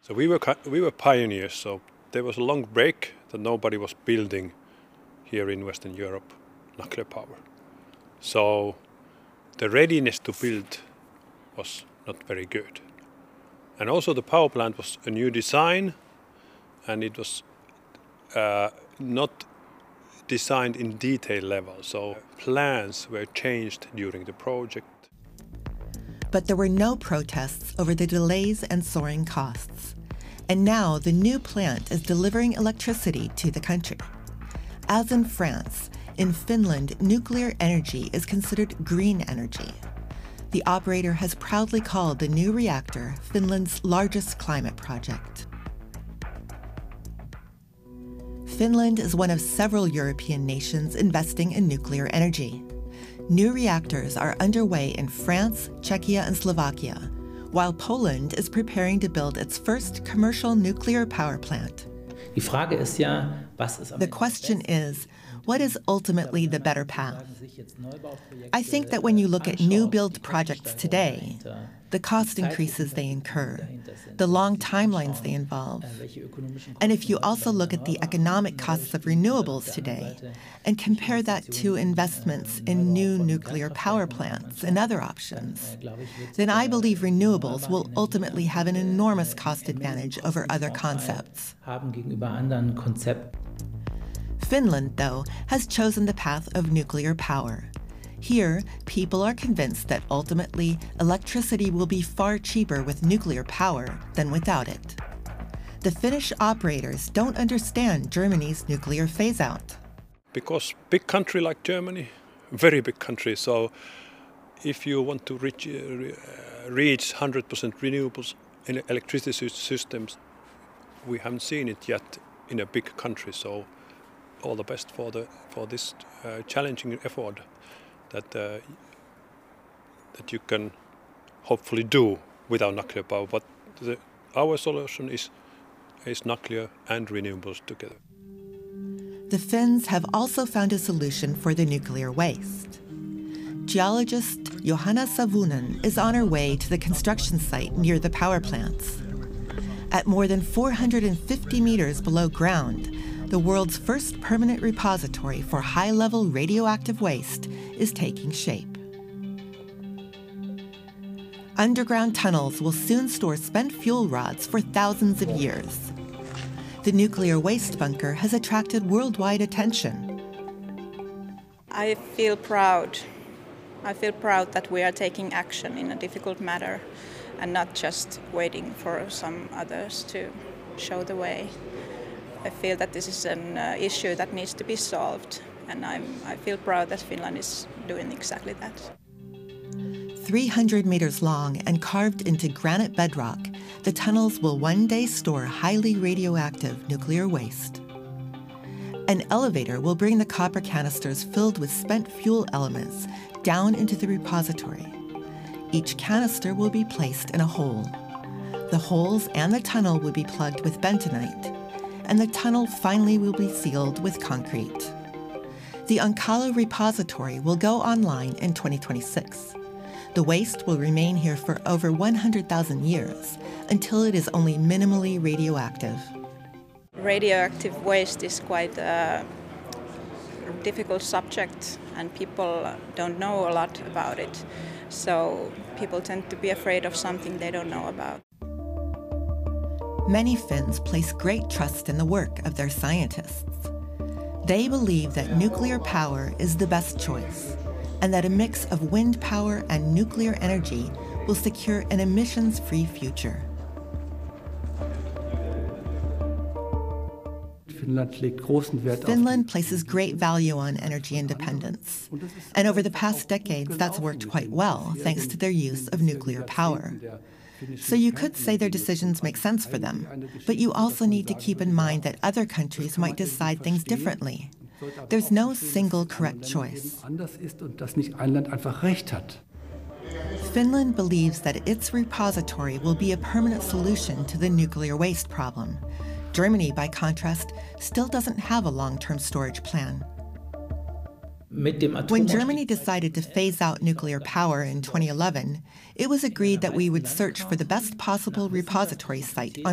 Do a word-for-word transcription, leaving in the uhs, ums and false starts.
So we were we were pioneers. So there was a long break that nobody was building here in Western Europe nuclear power. So the readiness to build was not very good. And also the power plant was a new design, and it was uh, not designed in detail level. So plans were changed during the project. But there were no protests over the delays and soaring costs. And now the new plant is delivering electricity to the country. As in France, in Finland, nuclear energy is considered green energy. The operator has proudly called the new reactor Finland's largest climate project. Finland is one of several European nations investing in nuclear energy. New reactors are underway in France, Czechia, and Slovakia, while Poland is preparing to build its first commercial nuclear power plant. The question is, what is ultimately the better path? I think that when you look at new build projects today, the cost increases they incur, the long timelines they involve, and if you also look at the economic costs of renewables today and compare that to investments in new nuclear power plants and other options, then I believe renewables will ultimately have an enormous cost advantage over other concepts. Finland, though, has chosen the path of nuclear power. Here, people are convinced that ultimately electricity will be far cheaper with nuclear power than without it. The Finnish operators don't understand Germany's nuclear phase-out. Because big country like Germany, very big country, so if you want to reach, uh, reach one hundred percent renewables in electricity systems, we haven't seen it yet in a big country, so all the best for the for this uh, challenging effort that uh, that you can hopefully do without nuclear power. But the, our solution is is nuclear and renewables together. The Finns have also found a solution for the nuclear waste. Geologist Johanna Savunen is on her way to the construction site near the power plants. At more than four hundred fifty meters below ground, the world's first permanent repository for high-level radioactive waste is taking shape. Underground tunnels will soon store spent fuel rods for thousands of years. The nuclear waste bunker has attracted worldwide attention. I feel proud. I feel proud that we are taking action in a difficult matter and not just waiting for some others to show the way. I feel that this is an uh, issue that needs to be solved, and I'm, I feel proud that Finland is doing exactly that. three hundred meters long and carved into granite bedrock, the tunnels will one day store highly radioactive nuclear waste. An elevator will bring the copper canisters filled with spent fuel elements down into the repository. Each canister will be placed in a hole. The holes and the tunnel will be plugged with bentonite, and the tunnel finally will be sealed with concrete. The Onkalo repository will go online in twenty twenty-six. The waste will remain here for over one hundred thousand years, until it is only minimally radioactive. Radioactive waste is quite a difficult subject, and people don't know a lot about it. So people tend to be afraid of something they don't know about. Many Finns place great trust in the work of their scientists. They believe that nuclear power is the best choice, and that a mix of wind power and nuclear energy will secure an emissions-free future. Finland places great value on energy independence, and over the past decades that's worked quite well thanks to their use of nuclear power. So you could say their decisions make sense for them, but you also need to keep in mind that other countries might decide things differently. There's no single correct choice. Finland believes that its repository will be a permanent solution to the nuclear waste problem. Germany, by contrast, still doesn't have a long-term storage plan. When Germany decided to phase out nuclear power in twenty eleven, it was agreed that we would search for the best possible repository site on